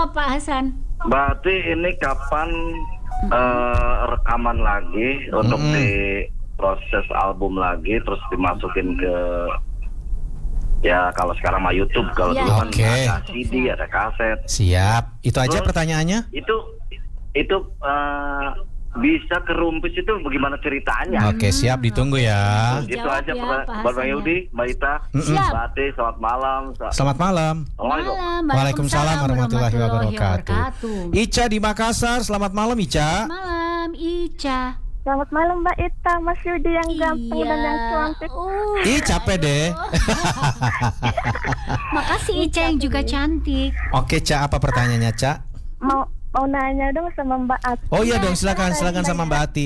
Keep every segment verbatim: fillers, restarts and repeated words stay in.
apa Pak Hasan? Berarti ini kapan uh, rekaman lagi mm-hmm. untuk di proses album lagi, terus dimasukin ke ya kalau sekarang mah YouTube, kalau ya, dulu kan okay. ada C D, ada kaset. Siap, itu aja terus, pertanyaannya. Itu itu uh, bisa ke Rumpis itu bagaimana ceritanya? Oke, siap, ditunggu ya. Terus itu aja ya, Bang Yudi, Mbak Ita, Mbak Ati, selamat malam. Selamat malam. Malam. Waalaikumsalam warahmatullahi wabarakatuh. Ica di Makassar, selamat malam Ica. Malam Ica. Selamat malam Mbak Ita, Mas Yudi yang ganteng iya. dan yang cantik. Uh, Ih capek deh. Makasih Ica yang juga cantik. Oke Ca, apa pertanyaannya Ca? Mau mau nanya dong sama Mbak Ati. Oh iya dong, silakan silakan sama Mbak Ati.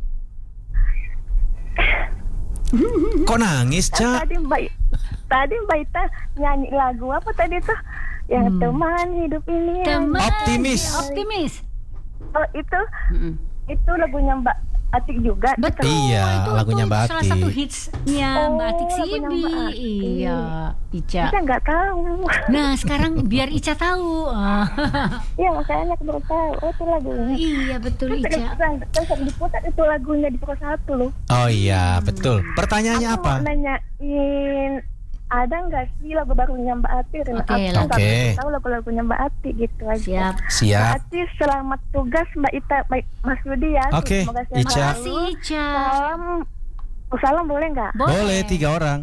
Kok nangis Ca? Tadi Mbak Tadi Mbak Ita nyanyi lagu apa tadi tuh? Yang hmm. teman hidup ini. Teman optimis. Optimis. Oh itu Mm-mm. itu lagunya Mbak Atik juga. Betul. Iya, itu, lagunya itu Mbak salah Atik. satu hitsnya Oh, Mbak Atik lagunya Sibi. Mbak Atik. Iya, Ica. Saya nggak tahu. Nah, sekarang biar Ica tahu. Iya, makanya aku baru tahu. Oh, itu lagunya. Iya, betul Ica. Terus diputar itu lagunya di Pro satu loh. Oh iya, betul. Pertanyaannya aku apa? Mau nanyain ada nggak sih lagu barunya Mbak Ati? Oke, aku lagu. nggak Oke. tahu lagu-lagunya Mbak Ati gitu aja. Siap. Mbak Siap. Ati selamat tugas Mbak Ita, baik Mas Yudi ya. Oke, Semoga sehat Ica. selalu. Makasih Ica. Salam, oh, salam boleh nggak? Boleh tiga orang.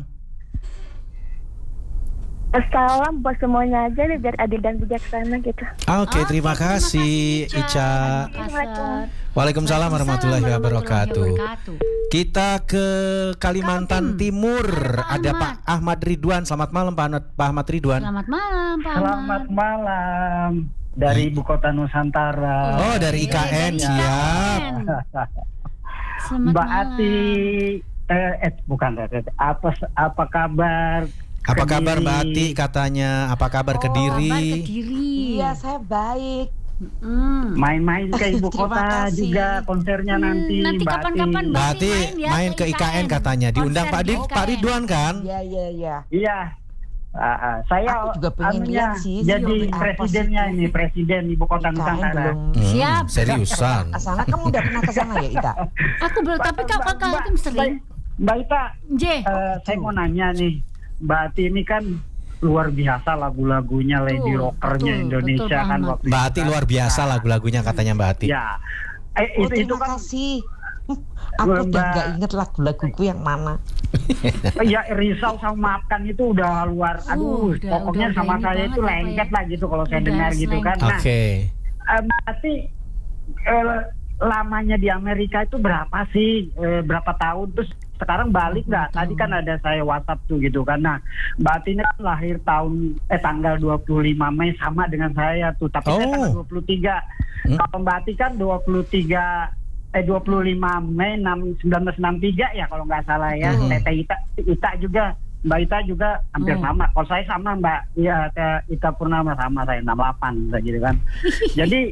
Salam buat semuanya aja deh biar adil dan bijaksana gitu. Oke, Oke, terima kasih Ica. Ica. Assalamualaikum. Waalaikumsalam warahmatullahi wabarakatuh. wabarakatuh. Kita ke Kalimantan Kaltim. Timur. Ada Ada Pak Ahmad Ridwan. Selamat malam Pak Ahmad, Pak Ahmad Ridwan. Selamat malam Pak Ahmad. Selamat malam dari Ibu Kota Nusantara. Oh, dari I K N, dari siap. I K N. Selamat Mbak malam. Ati, eh, eh bukan apa apa kabar? Apa kabar Kediri? Mbak Ati katanya? Apa kabar Kabar Kediri? Kediri. Iya, saya baik. Mm. Main-main ke Ibu Terima Kota kasih. juga konsernya Hmm, nanti. nanti Mbak kapan-kapan Ati. Mbak Ati main ya, main ke I K N katanya. Diundang Konser Pak di Di, I K N. Pak Ridwan kan? Iya, iya, iya. Iya. Ah, ah, saya Aku juga pengen anunya, lihat sih, jadi seperti apa presidennya sih. ini, presiden Ibu Kota I K N Nusantara. belum. Hmm, Siap. Seriusan. Asana kamu udah pernah ke sana ya, Ita? Aku belum, tapi Mbak- kakak Mbak- Kaltim sering. Mbak Ita, J. eh, saya mau nanya nih, Mbak Ati ini kan luar biasa lagu-lagunya Lady Betul, Rockernya betul, Indonesia betul, kan Ahmad. waktu Mbak itu Ati kan. luar biasa lagu-lagunya katanya Mbak Ati. Ya, eh, Oh, itu itu terima kan kasih. Hmm, Aku Mbak- udah gak inget lagu-laguku yang mana. ya risau sama maafkan itu udah luar, aduh, Uh, udah- pokoknya udah sama ini saya banget itu apa lengket ya. lah gitu kalau saya Udah dengar gitu kan. Nah, Oke. eh, berarti eh, lamanya di Amerika itu berapa sih? Eh, berapa tahun? Terus sekarang balik nggak? Tadi kan ada saya WhatsApp tuh gitu kan. Nah, Mbak Ati ini kan lahir tahun eh tanggal dua puluh lima Mei sama dengan saya tuh, tapi saya Oh. tanggal dua puluh tiga. Hmm. Kalau Mbak Ati kan dua puluh tiga eh dua puluh lima Mei seribu sembilan ratus enam puluh tiga ya kalau nggak salah ya. Hmm. Teteh Ita, Ita juga, Mbak Ita juga hampir Hmm. sama. Kalau saya sama Mbak, ya Teh Ita Purnama sama saya enam puluh delapan gitu kan. Jadi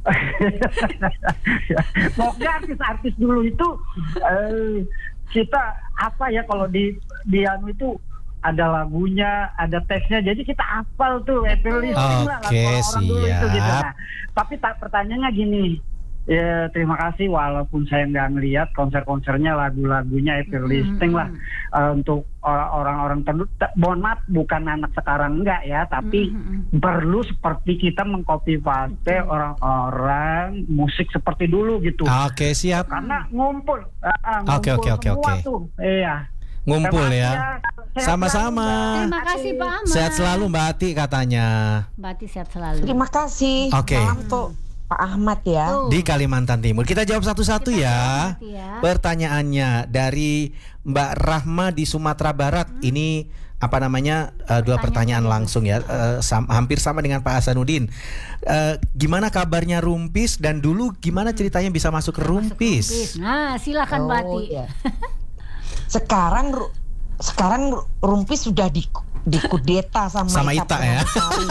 pokoknya artis-artis dulu itu eh, kita apa ya kalau di di anu itu ada lagunya, ada teksnya, jadi kita hafal tuh, April Listening lah lagu Oke, orang dulu itu gitu. siap. Nah, tapi tak pertanyaannya gini, ya terima kasih walaupun saya nggak ngelihat konser-konsernya, lagu-lagunya April Listening lah eh, untuk orang- orang-orang tertentu. Ta- Mohon maaf, bukan anak sekarang enggak ya, tapi Mm-mm. perlu seperti kita mengcopy paste orang-orang musik seperti dulu gitu. Oke, siap. Karena ngumpul, ah, ah, Oke, ngumpul oke, oke, semua oke. tuh. Iya. Ngumpul Terima ya. kasih Sehat Sama-sama. selalu, Terima kasih Pak Ahmad. Sehat selalu Mbak Ati katanya. Mbak Ati sehat selalu. Terima kasih. Oke. Salam tuh Pak Ahmad ya. Tuh. Di Kalimantan Timur. Kita jawab satu-satu Kita ya. jawab nanti ya. Pertanyaannya dari Mbak Rahma di Sumatera Barat. Ini apa namanya uh, dua pertanyaan langsung ya, uh, sam- hampir sama dengan Pak Hasanuddin. Uh, gimana kabarnya Rumpis dan dulu gimana ceritanya bisa masuk ke Rumpis? Nah, silakan Mbak Ati. Oh, iya. Sekarang Ru- sekarang Ru- Rumpis sudah di dikudeta sama, Sama Ita ya. Purnamsari.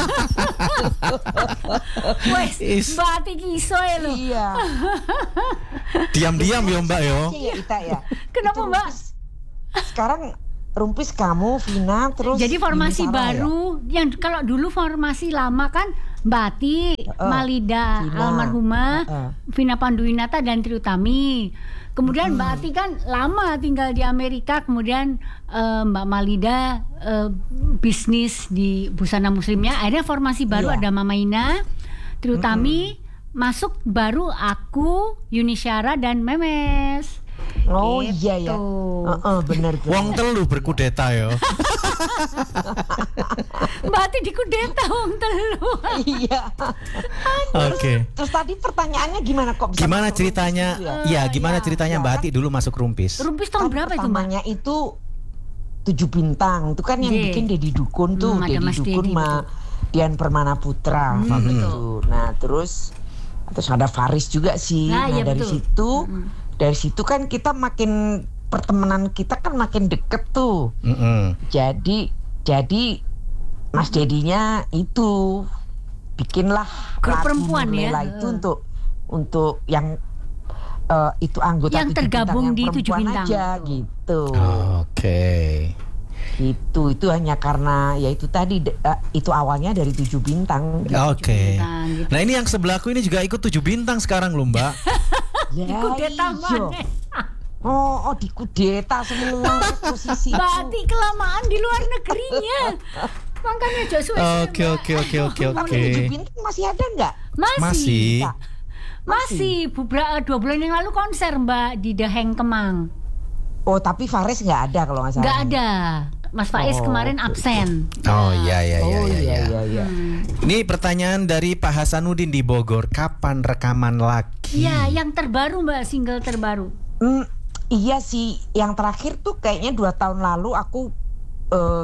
Wes, Is- Mbak Ati kisoy lo. Iya. Diam-diam ya Mbak yo. Iya, Ita ya. Kenapa, Itu Mbak? Rumpis- Sekarang Rumpis kamu, Vina, terus Jadi formasi Yuni Sarah, baru yang kalau dulu formasi lama kan Mbak Ati, Uh, Malida, Vina. almarhumah, Uh-uh. Vina Panduwinata dan Tri Utami. Kemudian Mbak Ati kan lama tinggal di Amerika, kemudian eh, Mbak Malida eh, bisnis di busana muslimnya. Akhirnya formasi baru Iya. ada Mama Ina, Tri Utami, masuk baru aku, Yuni Syara dan Memes. Oh Gitu. iya ya. Heeh, benar benar. Wong telu berkudeta yo. Mbak Ati dikudeta wong telu. Iya. Oke. Terus tadi pertanyaannya gimana kok bisa Gimana masuk ceritanya? Rumpis itu ya? Iya, gimana iya. ceritanya Ya, Mbak kan? Ati dulu masuk Rumpis? Rumpis tahun Kan berapa itu Mbak? pertamanya itu tujuh bintang. Itu kan yang Iya. bikin Dedi Dukun tuh, Hmm, ada Dedi Mas Dukun Dedi, sama Dian Permana Putra Hmm, waktu betul. itu. Nah, terus terus ada Faris juga sih. Nah, Nah, iya, dari betul. situ Mm-mm. dari situ kan kita makin pertemanan kita kan makin deket tuh. Mm-mm. Jadi jadi Mas Dedinya itu bikinlah Grup lagu perempuan ya? Nurlela itu untuk untuk yang eh, itu anggota Yang tujuh tergabung bintang, di yang tujuh perempuan bintang. aja gitu. Oke. Itu itu hanya karena ya itu tadi de- eh, itu awalnya dari tujuh bintang. Oke. bintang, gitu. Nah, ini yang sebelahku ini juga ikut tujuh bintang sekarang loh, Mbak. Ya, Kudeta iya. mana? Oh, oh dikudeta semua posisi. Mbak itu. Ati kelamaan di luar negerinya. Makanya Joshua. Oke, oke, oke, oke, Tapi oke. tujuh bintang masih ada nggak? Masih. Masih. Kak? Masih. Bubra, dua bulan yang lalu konser Mbak di The Hang Kemang. Oh, tapi Faris nggak ada kalau nggak salah. Nggak ada. Mas Faiz Oh, kemarin oke. absen. Oh iya iya iya Oh iya. iya iya. iya iya. Hmm. Ini pertanyaan dari Pak Hasanuddin di Bogor. Kapan rekaman lagi? Iya, yang terbaru Mbak, single terbaru. Hmm, iya sih, yang terakhir tuh kayaknya dua tahun lalu aku eh,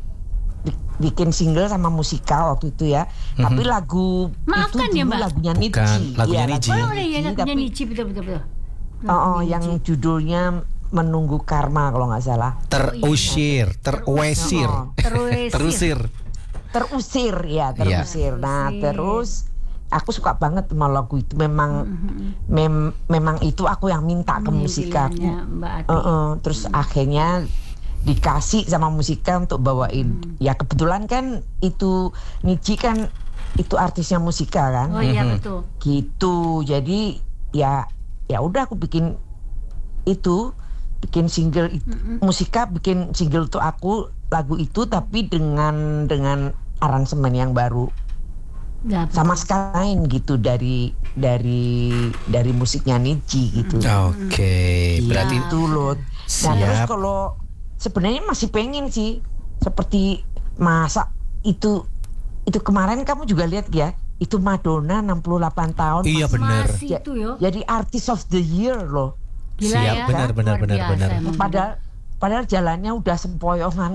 bi- bikin single sama musikal waktu itu ya. Mhm. Tapi lagu Maafkan itu ya, dulu Mbak. lagunya Bukan, Niji. lagunya Iya, Niji. Oh, lagunya udah ya, Niji, lagunya tapi Niji betul betul betul. oh, oh, Lagunya yang Niji. judulnya Menunggu Karma kalau nggak salah. Terusir, teruesir, Oh, Terusir. terusir. Terusir ya, terusir. Nah, Terusir. terus aku suka banget sama lagu itu. Memang mem- memang itu aku yang minta ke Hmm, musika aku. pilihannya Mbak Ati. Uh-uh, terus akhirnya dikasih sama musika untuk bawain. Hmm. Ya kebetulan kan itu Niji kan itu artisnya musika kan. Oh iya Mhm. betul. Gitu. Jadi ya ya udah aku bikin itu bikin single itu musika bikin single untuk aku lagu itu tapi dengan dengan aransemen yang baru Ya, betul. sama sekali lain gitu dari dari dari musiknya Niji gitu. Oke, berarti itu loh. Nah Siap. terus kalau sebenarnya masih pengen sih seperti masa itu itu kemarin kamu juga lihat ya itu Madonna enam puluh delapan tahun iya masih benar. Masih itu yo. jadi artist of the year loh. Gila Siap, ya. benar, benar, Luar benar, biasa benar. emang. Padahal padahal jalannya udah sempoyongan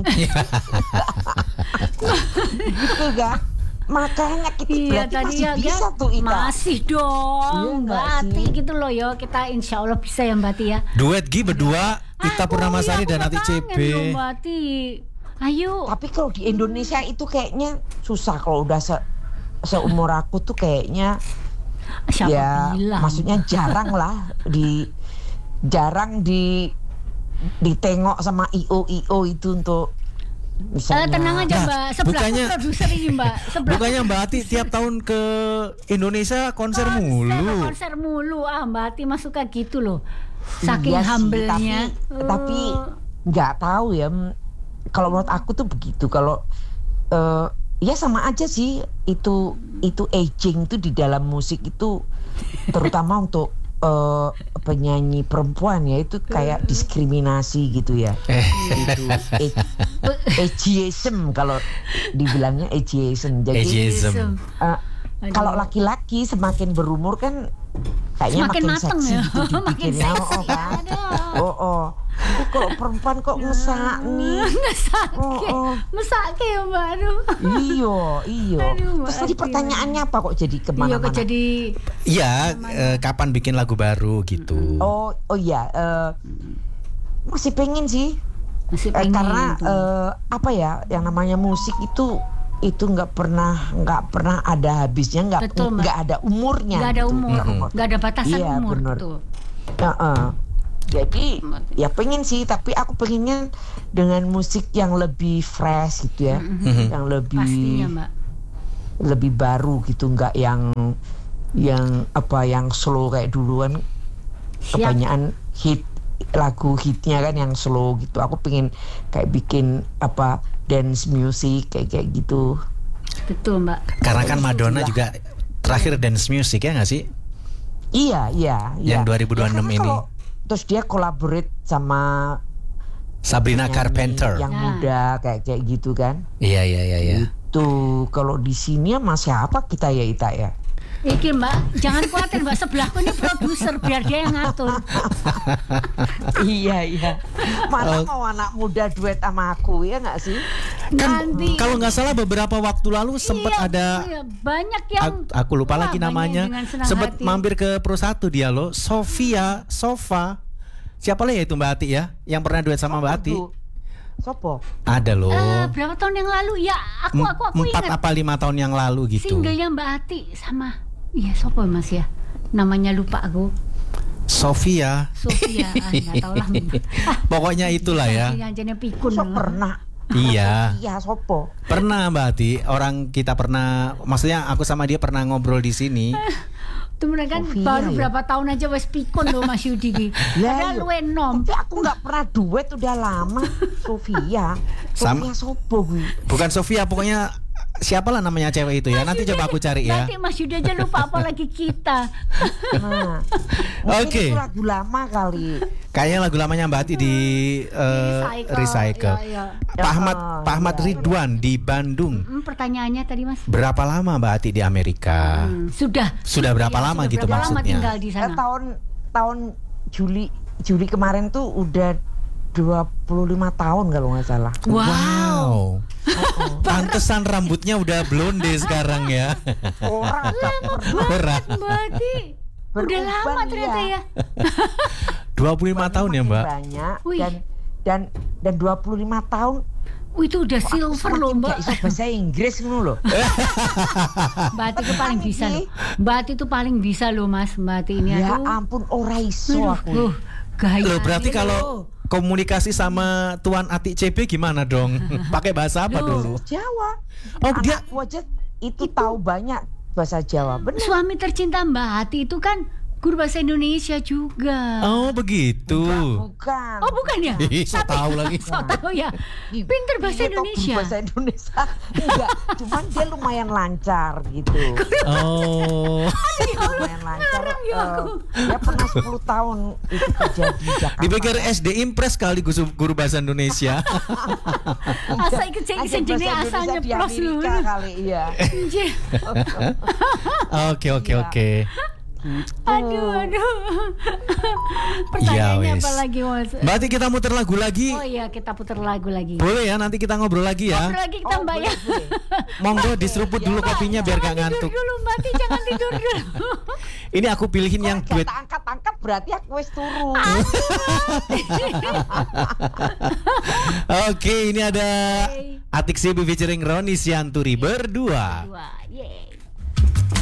gitu kan. Makanya kita Iya berarti tadi masih ya bisa kan? tuh Ita. Masih dong Iya, Mbak nggak Ati sih? gitu loh yo. Kita insya Allah bisa ya Mbak Ati ya. Duet Gi berdua, Ita Aku, Purnamasari iya, dan aku Ati C kangen B. loh, Mbak Ati. Ayo. Tapi kalau di Indonesia itu kayaknya susah kalau udah se seumur aku tuh kayaknya Siapa ya bilang? maksudnya jarang lah di jarang di ditengok sama I O I O itu untuk Eh, misalnya tenang aja Nah, Mbak. Sebelah bukannya- produser ini Mbak. Sebelah Bukannya Mbak Ati tiap tahun ke Indonesia konser konser, mulu. konser mulu. Ah Mbak Ati mah suka gitu loh. Saking Iya sih, humble-nya. tapi tapi Eh, nggak tahu ya m- kalau menurut aku tuh begitu kalau eh, ya sama aja sih itu itu aging tuh di dalam musik itu terutama untuk eh, penyanyi perempuan ya itu kayak diskriminasi gitu ya. Eh, Itu ag- ageism kalau dibilangnya ageism. Jadi Ageism. eh, Aduh. kalau laki-laki semakin berumur kan kayaknya Semakin makin mateng seksi ya. gitu Makin dipikirnya. seksi, Oh, kan? aduh. Oh, oh. Tapi kalau perempuan kok ngesak nih. Ngesake. Oh, oh. Mesake ya Mbak. Aduh. Iyo, iyo. Aduh, Mbak Terus tadi Ati. pertanyaannya apa kok jadi Iya kemana-mana? kok jadi Iya, eh, kapan bikin lagu baru gitu. Oh, oh iya. eh, masih pengen sih. masih Eh, pengen karena tuh. eh, apa ya, yang namanya musik itu itu nggak pernah nggak pernah ada habisnya, nggak Betul, Mbak. nggak ada umurnya. nggak ada gitu. umur, Mhm. nggak ada batasan Iya, umur bener. tuh. Heeh. Jadi Mati. ya pengen sih, tapi aku pengennya dengan musik yang lebih fresh gitu ya, Mhm. yang lebih Pastinya Mbak. lebih baru gitu, nggak yang yang apa yang slow kayak dulu kan. Siap. Kebanyakan hit lagu hitnya kan yang slow gitu. Aku pengen kayak bikin apa dance music kayak kayak gitu. Betul Mbak. Karena kan Madonna Iya. juga terakhir dance music ya nggak sih? Iya, iya, iya. Yang dua ribu dua puluh enam Ya, karena ini. kalau- terus dia collaborate sama Sabrina penyanyi Carpenter. yang Nah. muda kayak kayak gitu kan. Iya iya iya iya. Itu kalau di sini masih apa kita ya Ita ya? Iki Mbak, jangan khawatir Mbak, sebelahku ini produser biar dia yang ngatur. Iya iya. Mana Oh. mau anak muda duet sama aku ya nggak sih? Kan Nanti. kalau nggak salah beberapa waktu lalu sempat Iya, ada iya, banyak yang aku, aku lupa Wah, lagi banyak namanya. dengan senang Sempat hati. mampir ke Pro satu dia loh, Sofia, Sofa. Siapa lah ya itu Mbak Ati ya? Yang pernah duet sama Mbak Ati? Aduh. Sopo? Ada loh. Eh, berapa tahun yang lalu ya? Aku M- aku aku Empat ingat apa lima tahun yang lalu gitu. singlenya Mbak Ati sama iya siapa Mas ya? Namanya lupa aku. Sofia. Sofia, ah, nggak tahu lah. Ah, Pokoknya itulah ya. yang jenis pikun. So pernah. Iya. Iya Sopo. Pernah Mbak Ati, orang kita pernah, maksudnya aku sama dia pernah ngobrol di sini. Itu mereka kan Sofia, baru ya? berapa tahun aja wes pikun loh Mas Yudi ki. Lah, Padahal iya. lu enom. Tapi aku nggak pernah duet udah lama. Sofia. Sama- Sofia Sopo gue. Bukan Sofia, pokoknya siapalah namanya cewek itu ya. Nanti coba aku cari ya. Nanti Mas Yudi aja lupa apalagi kita. Nah, mungkin Oke. itu lagu lama kali. Kayaknya lagu lamanya Mbak Ati di eh, Recycle. recycle. Iya, iya. Pak Ahmad, Oh, Pak Ahmad iya. Ridwan di Bandung. Hmm, pertanyaannya tadi Mas. Berapa lama Mbak Ati di Amerika? Hmm, sudah. Sudah berapa Iya, lama sudah gitu berapa lama maksudnya? tinggal di Eh, sana? tahun tahun Juli Juli kemarin tuh udah dua puluh lima tahun kalau nggak salah. Wow. Pantesan rambutnya udah blonde sekarang ya. Orang agak pernah Berat. Berarti udah Beruban, lama ternyata iya. ya. dua puluh lima tahun ya makin Mbak. banyak Wih. dan dan dan dua puluh lima tahun Oh, itu udah silver loh Mbak. Gak iso bahasa Inggris ngono loh. Mbak Ati itu paling bisa loh. Mbak Ati itu paling bisa loh Mas. Mbak Ati ini Ya aduh. ampun ora iso Aduh, aku. uh, gaya. Loh berarti Loh. kalau komunikasi sama Tuan Ati C B gimana dong? Pakai bahasa apa Loh. dulu? Jawa. Oh dia Anakku aja itu tahu banyak bahasa Jawa. Benar. Suami tercinta Mbak Ati itu kan guru bahasa Indonesia juga. Oh begitu. Bukan. Oh, bukan ya? Ih, so tahu lagi. So tahu ya. Ih, Pinter bahasa iya, toh, Indonesia. Bahasa Indonesia. Enggak, cuman dia lumayan lancar gitu. Oh. lumayan lancar. ngarang ya Eh, aku. dia pernah sepuluh tahun itu kerja di Jakarta. Dipikir S D Impres kali guru, guru bahasa Indonesia. Asa ikut saya Ajar jenis bahasa asalnya Indonesia di pros lu. Amerika kali iya. Anjir. Oke oke Iya. oke. Aduh, aduh. Pertanyaannya Ya, wes. apa lagi Mas? Berarti kita muter lagu lagi. Oh iya, kita putar lagu lagi. Boleh ya nanti kita ngobrol lagi ya. Ngobrol lagi kita Oh, Mbak boleh, ya. boleh. Monggo diseruput dulu kopinya biar gak Jangan ngantuk. tidur dulu Mbak Ti, jangan tidur dulu. Ini aku pilihin yang Kalau duet. gak angkat-angkat berarti aku wis turu. Oke, ini ada Oke. Atik Sibi featuring Roni Sianturi berdua. Dua.